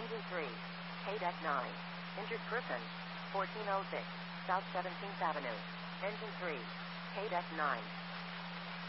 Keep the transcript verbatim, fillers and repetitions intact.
Engine three. K D E C nine. Injured person. fourteen oh six. South seventeenth Avenue. Engine three. K D E C nine.